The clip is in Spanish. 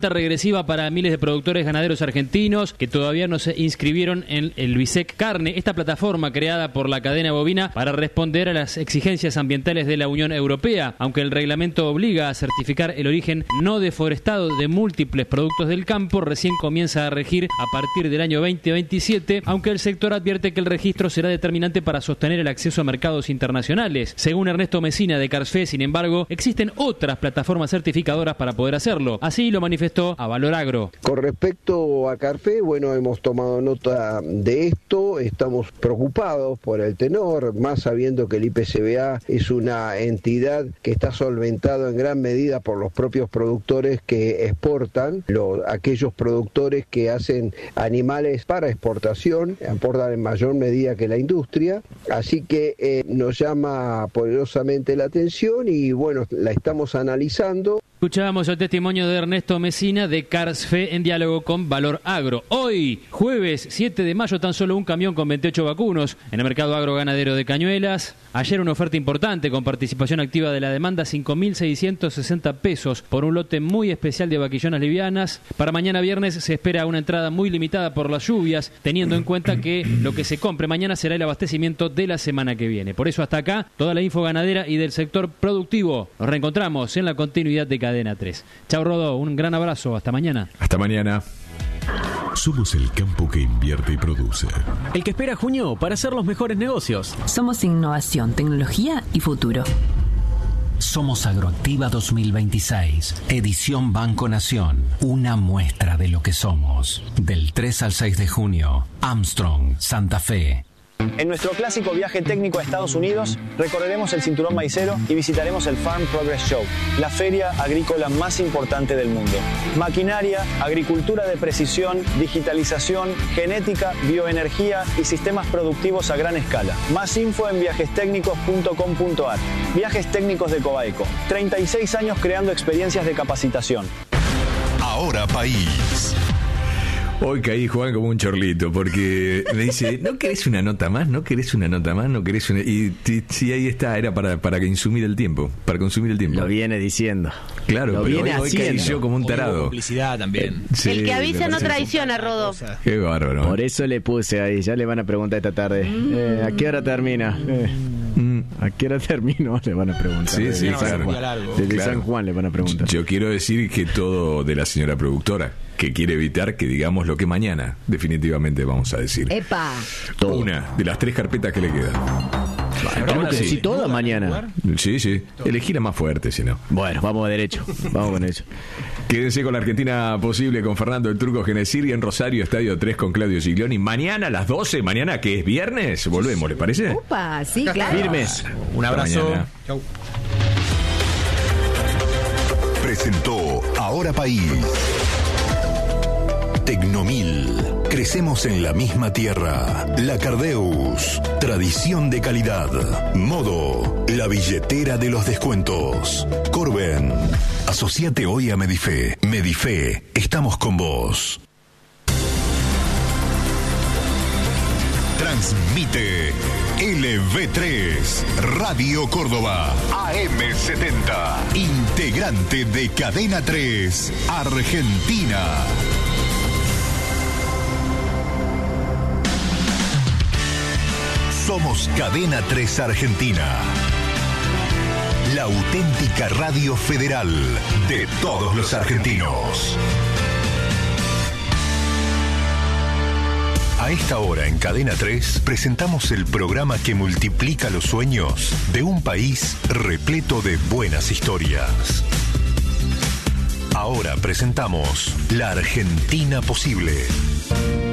cuenta regresiva para miles de productores ganaderos argentinos que todavía no se inscribieron en el BISEC Carne, esta plataforma creada por la cadena bovina para responder a las exigencias ambientales de la Unión Europea. Aunque el reglamento obliga a certificar el origen no deforestado de múltiples productos del campo, recién comienza a regir a partir del año 2027, aunque el sector advierte que el registro será determinante para sostener el acceso a mercados internacionales. Según Ernesto Mesina de Carfe, sin embargo, existen otras plataformas certificadoras para poder hacerlo. Así lo manifestó a Valor Agro. Con respecto a Carfe, bueno, hemos tomado nota de esto, estamos preocupados por el tenor, más sabiendo que el IPCBA es una entidad que está solventado en gran medida por los propios productores que exportan, aquellos productores que hacen animales para exportación, aportan en mayor medida que la industria, así que nos llama poderosamente la atención y bueno, la estamos analizando. Escuchábamos el testimonio de Ernesto Mesina de Carfe en diálogo con Valor Agro. Hoy, jueves 7 de mayo, tan solo un camión con 28 vacunos en el mercado agroganadero de Cañuelas. Ayer una oferta importante con participación activa de la demanda, 5.660 pesos por un lote muy especial de vaquillonas livianas. Para mañana viernes se espera una entrada muy limitada por las lluvias, teniendo en cuenta que lo que se compre mañana será el abastecimiento de la semana que viene. Por eso hasta acá, toda la info ganadera y del sector productivo. Nos reencontramos en la continuidad de Cadena 3. Chao Rodó, un gran abrazo, hasta mañana. Hasta mañana. Somos el campo que invierte y produce. El que espera junio para hacer los mejores negocios. Somos innovación, tecnología y futuro. Somos Agroactiva 2026, edición Banco Nación. Una muestra de lo que somos. Del 3 al 6 de junio, Armstrong, Santa Fe. En nuestro clásico viaje técnico a Estados Unidos, recorreremos el cinturón maicero y visitaremos el Farm Progress Show, la feria agrícola más importante del mundo. Maquinaria, agricultura de precisión, digitalización, genética, bioenergía y sistemas productivos a gran escala. Más info en viajestecnicos.com.ar. Viajes Técnicos de Cobaeco. 36 años creando experiencias de capacitación. Ahora País. Hoy caí, Juan, como un chorlito, porque me dice, ¿no querés una nota más? ¿No querés una nota más? ¿No querés una...? Y sí, ahí está, era para consumir el tiempo, Lo viene diciendo. Claro, lo pero viene hoy caí yo como un tarado. Publicidad también. Sí, el que avisa no traiciona, Rodo. Qué bárbaro. Por eso le puse ahí, ya le van a preguntar esta tarde. ¿A qué hora termina? ¿A qué hora termino? Le van a preguntar. Sí, claro. Desde San Juan le van a preguntar. Yo quiero decir que todo de la señora productora, que quiere evitar que digamos lo que mañana definitivamente vamos a decir. ¡Epa! Todo. Una de las 3 carpetas que le quedan. Tenemos que decir toda mañana. Sí. Elegí la más fuerte, si no. Bueno, vamos derecho. Vamos con eso. Quédense con la Argentina Posible con Fernando el Turco Genesiri en Rosario, Estadio 3 con Claudio Giglioni. Mañana a las 12, mañana que es viernes, volvemos, ¿les parece? Upa, sí, claro. Firmes. Un abrazo. Chau. Presentó Ahora País. Tecnomil. Crecemos en la misma tierra. La Cardeus. Tradición de calidad. Modo. La billetera de los descuentos. Corben. Asociate hoy a Medife. Medife. Estamos con vos. Transmite LV3 Radio Córdoba AM70, integrante de Cadena 3 Argentina. Somos Cadena 3 Argentina, la auténtica radio federal de todos los argentinos. A esta hora en Cadena 3 presentamos el programa que multiplica los sueños de un país repleto de buenas historias. Ahora presentamos La Argentina Posible.